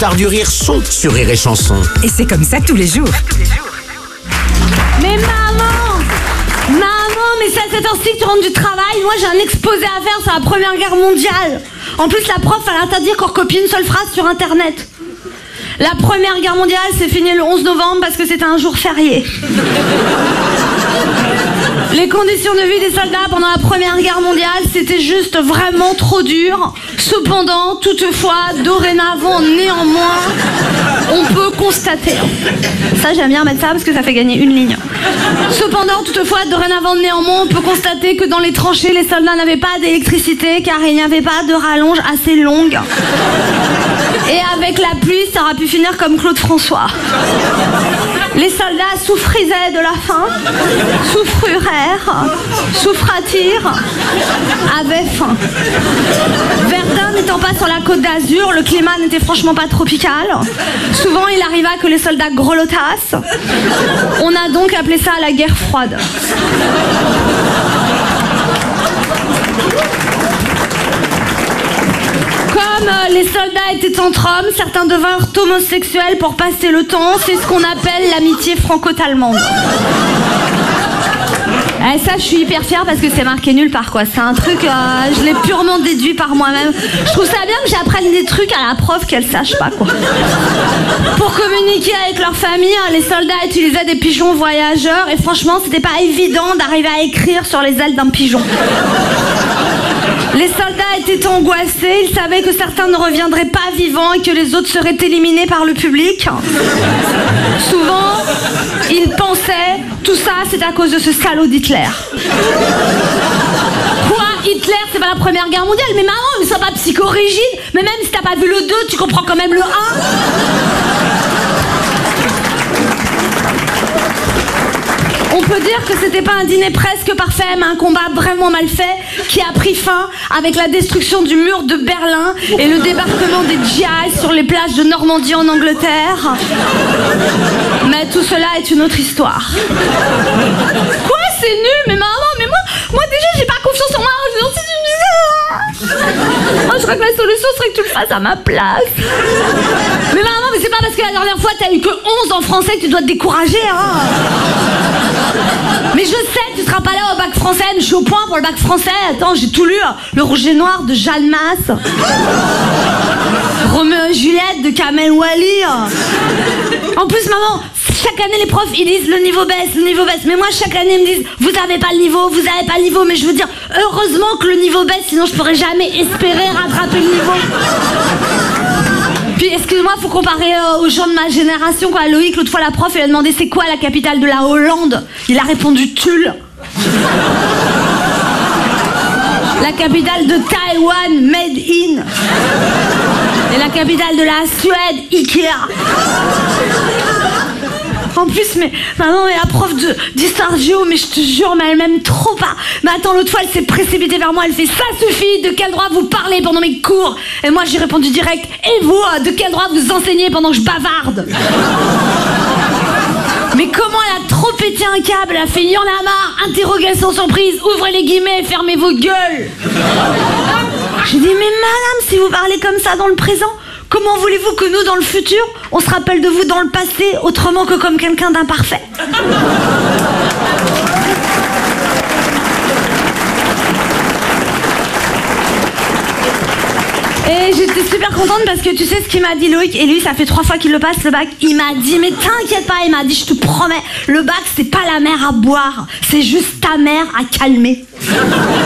stars du rire sont sur Rire et Chanson. Et c'est comme ça tous les jours. Mais maman, mais c'est à cette heure-ci que tu rentres du travail. Moi j'ai un exposé à faire sur la Première Guerre mondiale. En plus la prof elle a interdit qu'on recopie une seule phrase sur internet. La Première Guerre mondiale s'est finie le 11 novembre parce que c'était un jour férié. Les conditions de vie des soldats pendant la Première Guerre mondiale, c'était juste vraiment trop dur. Cependant, toutefois, dorénavant, néanmoins, on peut constater. Ça, j'aime bien mettre ça parce que ça fait gagner une ligne. Cependant, toutefois, dorénavant, néanmoins, on peut constater que dans les tranchées, les soldats n'avaient pas d'électricité car il n'y avait pas de rallonge assez longue. Et avec la pluie, ça aurait pu finir comme Claude François. Les soldats souffrisaient de la faim, souffrurèrent, souffratirent, avaient faim. Verdun n'étant pas sur la côte d'Azur, le climat n'était franchement pas tropical. Souvent, il arriva que les soldats grelottassent. On a donc appelé ça la guerre froide. Comme les soldats étaient entre hommes, certains devinrent homosexuels pour passer le temps. C'est ce qu'on appelle l'amitié franco-allemande. Ça, je suis hyper fière parce que c'est marqué nulle part, quoi. C'est un truc, je l'ai purement déduit par moi-même. Je trouve ça bien que j'apprenne des trucs à la prof qu'elle sache pas, quoi. Pour communiquer avec leur famille, les soldats utilisaient des pigeons voyageurs et franchement, c'était pas évident d'arriver à écrire sur les ailes d'un pigeon. Les soldats étaient angoissés, ils savaient que certains ne reviendraient pas vivants et que les autres seraient éliminés par le public. Souvent, ils pensaient, tout ça c'est à cause de ce salaud d'Hitler. Quoi, Hitler c'est pas la Première Guerre mondiale? Mais maman, ne sois pas psychorigide, mais même si t'as pas vu le 2, tu comprends quand même le 1. On peut dire que c'était pas un dîner presque parfait, mais un combat vraiment mal fait qui a pris fin avec la destruction du mur de Berlin et le débarquement des GI sur les plages de Normandie en Angleterre. Mais tout cela est une autre histoire. Quoi, c'est nul? Mais maman, mais moi déjà j'ai pas confiance en moi. Je crois que la solution serait que tu le fasses à ma place. Mais maman, mais c'est pas parce que la dernière fois t'as eu que 11 en français que tu dois te décourager, hein. Mais je sais, tu seras pas là au bac français, mais je suis au point pour le bac français. Attends, j'ai tout lu. Le Rouge et Noir de Jeanne Masse. Roméo et Juliette de Kamel Wally. En plus, maman, chaque année les profs ils disent le niveau baisse. Mais moi chaque année ils me disent vous avez pas le niveau. Mais je veux dire, heureusement que le niveau baisse, sinon je pourrais jamais espérer rattraper le niveau. Puis excuse-moi, faut comparer aux gens de ma génération, quoi. Loïc, l'autre fois la prof, elle a demandé c'est quoi la capitale de la Hollande. Il a répondu Tulle. La capitale de Taïwan, Made in. Et la capitale de la Suède, Ikea. En plus, mais maman est la prof d'histoire géo, mais je te jure, mais elle m'aime trop pas. Mais attends, l'autre fois, elle s'est précipitée vers moi, elle fait ça suffit, de quel droit vous parlez pendant mes cours? Et moi, j'ai répondu direct, et vous, de quel droit vous enseignez pendant que je bavarde? Mais comment elle a trop pété un câble? Elle a fait, il y en a marre, interrogation surprise, ouvrez les guillemets, fermez vos gueules. J'ai dit, mais madame, si vous parlez comme ça dans le présent, comment voulez-vous que nous, dans le futur, on se rappelle de vous dans le passé, autrement que comme quelqu'un d'imparfait? Et j'étais super contente parce que tu sais ce qu'il m'a dit Loïc, et lui ça fait 3 fois qu'il le passe le bac. Il m'a dit mais t'inquiète pas, il m'a dit je te promets, le bac c'est pas la mer à boire, c'est juste ta mère à calmer.